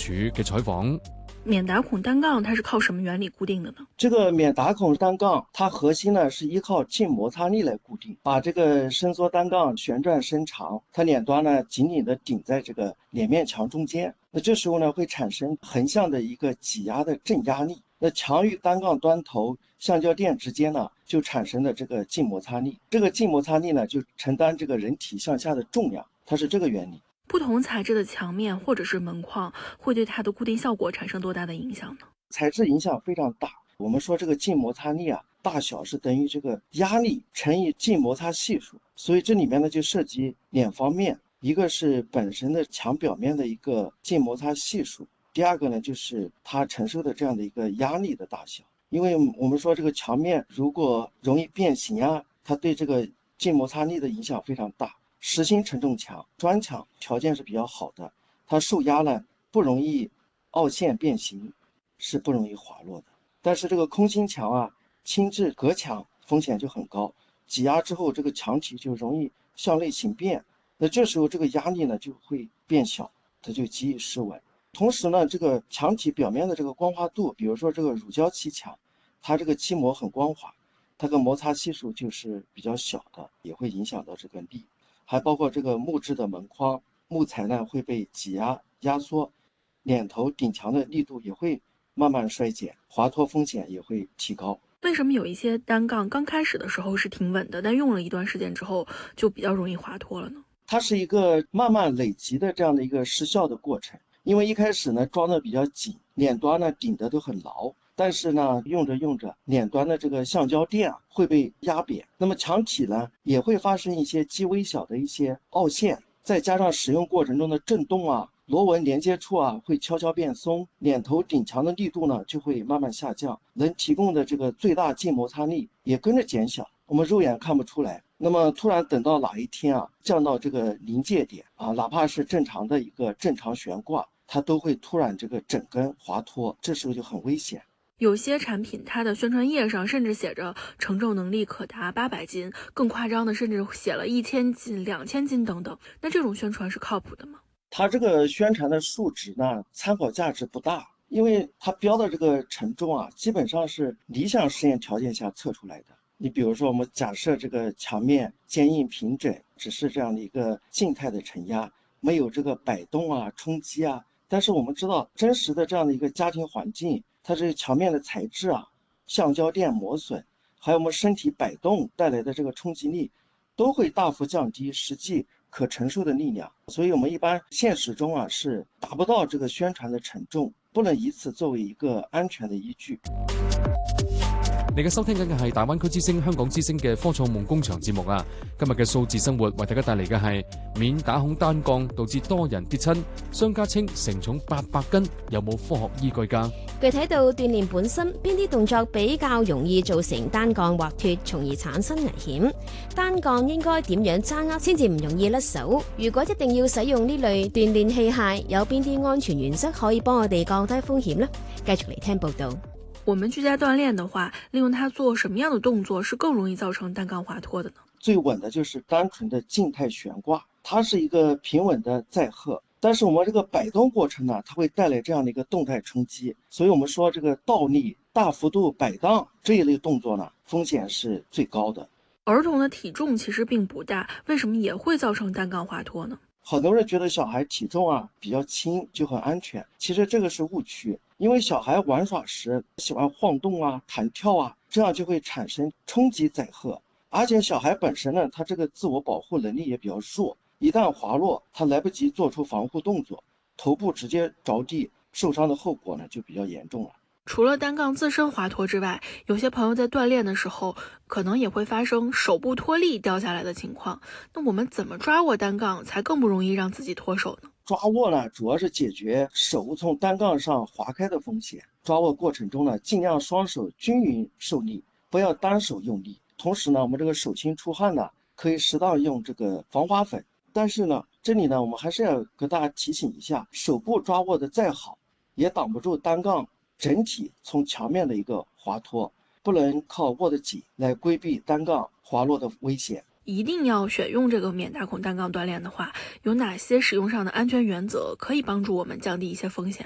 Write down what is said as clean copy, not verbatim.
署嘅採訪。 免打孔单杠它是靠什么原理固定的呢？ 这个免打孔单杠，它核心呢是依靠静摩擦力来固定，把这个伸缩单杠旋转伸长，它脸端呢紧紧的顶在这个脸面墙中间。那这时候呢会产生横向的一个挤压的正压力，那墙与单杠端头橡胶垫之间呢就产生了这个静摩擦力，这个静摩擦力呢就承担这个人体向下的重量，它是这个原理。 不同材质的墙面或者是门框会对它的固定效果产生多大的影响呢？ 材质影响非常大。我们说这个静摩擦力啊，大小是等于这个压力乘以静摩擦系数，所以这里面呢就涉及两方面，一个是本身的墙表面的一个静摩擦系数，第二个呢就是它承受的这样的一个压力的大小。因为我们说这个墙面如果容易变形啊，它对这个静摩擦力的影响非常大。实心承重墙、砖墙条件是比较好的，它受压呢不容易凹陷变形，是不容易滑落的。但是这个空心墙啊、轻质隔墙风险就很高，挤压之后这个墙体就容易向内形变，那这时候这个压力呢就会变小，它就极易失稳。同时呢，这个墙体表面的这个光滑度，比如说这个乳胶漆墙，它这个漆膜很光滑，它的摩擦系数就是比较小的，也会影响到这个力。还包括这个木质的门框，木材呢会被挤压压缩，脸头顶墙的力度也会慢慢衰减，滑脱风险也会提高。 为什么有一些单杠刚开始的时候是挺稳的，但用了一段时间之后就比较容易滑脱了呢？ 它是一个慢慢累积的这样的一个失效的过程，因为一开始呢装的比较紧，脸端呢顶的都很牢，但是呢用着用着，脸端的这个橡胶垫啊会被压扁，那么墙体呢也会发生一些极微小的一些凹陷，再加上使用过程中的震动啊，螺纹连接处啊会悄悄变松，脸头顶墙的力度呢就会慢慢下降，能提供的这个最大静摩擦力也跟着减小，我们肉眼看不出来。那么突然等到哪一天啊降到这个临界点啊，哪怕是正常的一个正常悬挂，它都会突然这个整根滑脱，这时候就很危险。 有些产品它的宣传页上甚至写着承重能力可达800斤，更夸张的甚至写了1000斤、2000斤等等。那这种宣传是靠谱的吗？ 它这个宣传的数值呢，参考价值不大，因为它标的这个承重啊，基本上是理想实验条件下测出来的。你比如说，我们假设这个墙面坚硬平整，只是这样的一个静态的承压，没有这个摆动啊、冲击啊。但是我们知道，真实的这样的一个家庭环境，它这个墙面的材质啊、橡胶垫磨损，还有我们身体摆动带来的这个冲击力，都会大幅降低实际可承受的力量。所以我们一般现实中啊是达不到这个宣传的承重，不能以此作为一个安全的依据。 你嘅收聽緊嘅係大灣區之星香港之星嘅科創夢工場節目啊！今日嘅數字生活為大家帶嚟嘅係免打孔單槓導致多人跌親，商家稱承重800斤，有冇科學依據㗎？ 具體到鍛鍊本身，邊啲動作比較容易造成單槓滑脱，從而產生危險？單槓應該點樣揸握先至唔容易甩手？如果一定要使用呢類鍛鍊器械，有邊啲安全原則可以幫我哋降低風險呢？繼續嚟聽報道。 我們居家鍛鍊的話，利用它做什麼樣的動作是更容易造成單槓滑脱的呢？ 最穩的就是單純的靜態懸掛，它是一個平穩的載荷，但是我們這個擺動過程呢，它會帶來這樣的一個動態衝擊，所以我們說這個倒立、大幅度擺盪這一類動作呢，風險是最高的。 兒童的體重其實並不大，為什麼也會造成單槓滑脱呢？ 很多人覺得小孩體重啊比較輕就很安全，其實這個是誤區，因為小孩玩耍時喜歡晃動啊、彈跳啊，這樣就會產生衝擊載荷，而且小孩本身呢，他這個自我保護能力也比較弱，一旦滑落，他來不及做出防護動作，頭部直接着地，受傷的後果呢就比較嚴重了。 除了單槓自身滑脱之外，有些朋友在鍛鍊的時候，可能也會發生手部脫力掉下來的情況。那我們怎麼抓握單槓才更不容易讓自己脫手呢？ 抓握呢，主要是解決手從單槓上滑開的風險。抓握過程中呢，盡量雙手均勻受力，不要單手用力。同時呢，我們這個手心出汗呢，可以適當用這個防滑粉。但是呢，這裡呢，我們還是要跟大家提醒一下，手部抓握的再好，也擋不住單槓整體從牆面的一個滑脱，不能靠握得緊來規避單槓滑落的危險。 一定要選用這個免打孔單槓鍛鍊的話，有哪些使用上的安全原則可以幫助我們降低一些風險？